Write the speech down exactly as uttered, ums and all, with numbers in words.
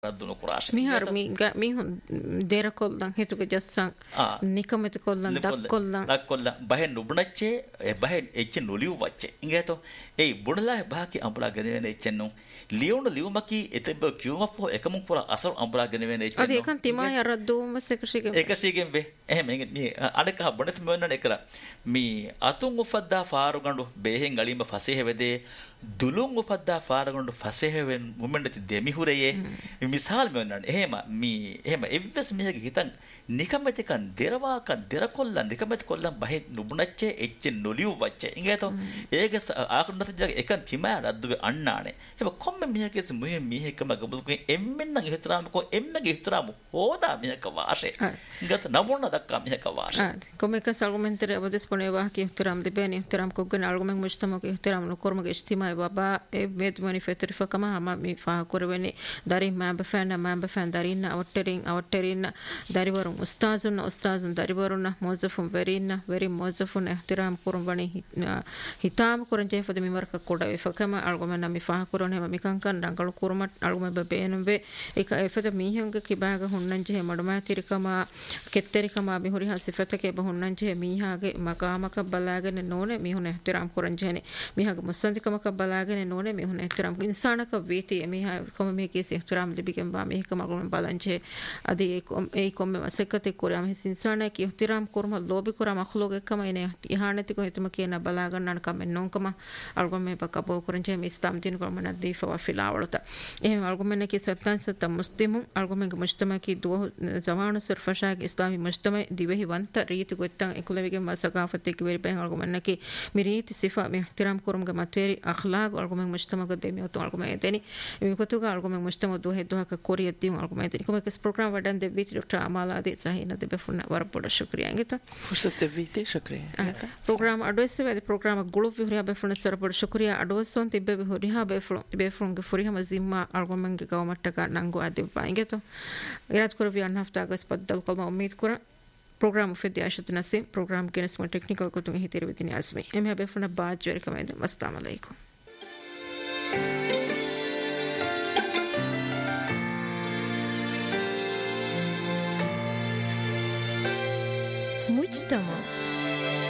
රද්දුන කුරාෂ මිහාර මි මිහුන් දෙරකොල්ලන් හිතුක ජස්සන් නිකමෙත කොල්ලන් දක්කොල්ලන් දක්කොල්ලන් බහෙන් නුබුණච්චේ ඒ බහෙන් එච්ච නොලියු වච්චේ ඉංගේතෝ ඒ බුණලා බාකි අඹලා ගෙනවෙන එච්චන්නු ලියුණු ලියුමකි එතෙබ කියුමපෝ එකම පුර අසල් අඹලා ගෙනවෙන එච්චන්නු අද ඒකන් තිමා යරද්දුම සෙකසිගෙන් එකසිගෙන් වේ එහෙම මේ අඩක බොණස් මෙන්න එකර මේ අතුන් උෆද්දා ෆාරු ගඬු බේහෙන් ගලිම ෆසෙහ වෙදේ දුලුන් උපද්දා ෆාරගොඬු ෆසෙහෙවෙන් මුමෙන්ඩති දෙමිහුරයේ මිසාල් මෙන්නන් එහෙම මී එහෙම එව්වස් මිහගේ හිතන් නිකමෙතකන් දෙරවාකන් දෙරකොල්ලන් නිකමෙත කොල්ලන් බහෙ නුබුණච්චේ එච්ච නොලියු වච්චේ ඉංගේතෝ ඒක ආකරණත ජග එකන් තිමා රද්දුවේ අන්නානේ එහෙම කොම්ම මිහකෙස් මුහෙ මිහකම ගබුකේ එම්මෙන්න හිතරාම කො එම්මගේ හිතරාම හොදා මිහක වාෂේ ඉංගත නමුන්න දක්කා මිහක වාෂේ como é que esse argumento é disponível aqui terám de bem terám com que argumento muito estamos que terám no cormo que estima baba e med manifesto fa kama ama mi fa korweni dari mamba fan mamba fan darinna awterin awterin dari warun ustazun ustazun dari warun mozafun verinna veri mozafun ihtiram kurwani hitam kuranje fa de mi marka koda e fa kama argumenta mi fa korone mi kankan rangalu kurmat argument be benumbe eka e fa de mi hanga kibaga hunnanje maduma tirikama ketterikama mi hori hasifata ke ba hunnanje mi hage makamaka balagene none mi hun ihtiram kuranje ne mi hage musandikama බලාගෙන නෝනේ මේ හුන එක්තරම් ඉන්සානක වේති මේ කොම මේ Cayce එක්තරම් ලිබිකම් බා මේක මගුන් බලංචේ අදී ඒ කොම මසකතේ කොරම හිස් ඉන්සාන කි එක්තරම් කොරම ලෝබි කොරම අඛලෝග එකම ඉනේ ඉහානති කො හිතම කියන බලාගන්න නන කම නොන්කම අල්ගොම මේ බකබෝ කරංචේ මේ ස්තම් දින කොරම නදීෆ වෆිලාවලත එහෙම අල්ගොම නේ කි සත්තන් සත මුස්ලිමු අල්ගොම ගේ මුජ්තමා කි දුව ජමාන සර්ෆෂා ගේ ඉස්ලාමි මුජ්තමා දිවෙහි වන්ත රීති කොත්තන් එකුලවිගේ මසකාෆත් එක් වෙරි බෙන් අල්ගොම නකි මේ රීති සිෆා මේ එක්තරම් කොරම ගේ මතේරි أخلاق أرجومك مجتمع قدامي أو أرجومك يدني بيكتوك أرجومك مجتمع دوه دوه ككوريا ديم أرجومك يدني كم كيس برنامج ودان دبيت دكتور أمال عادي صحيح ندي بفرنا وربنا شكرا إنجتا فرصة دبيت شكرا برنامج أدوس في برنامج جلوب فيها بفرنا سربر شكرا أدوسون تبى بهوريها بفرن بفرن كفوريها مزيما أرجومك كقوم تكا نانجو عادي بانجتا إيراد كوربي أنا هفتاك بس بدل كلمة أميد كورا program في عشرة نسيم program كنس من technical كتوم هي تري بديني أسمي إم هي بفرنا بعد جوري كمان السلام عليكم مجتمع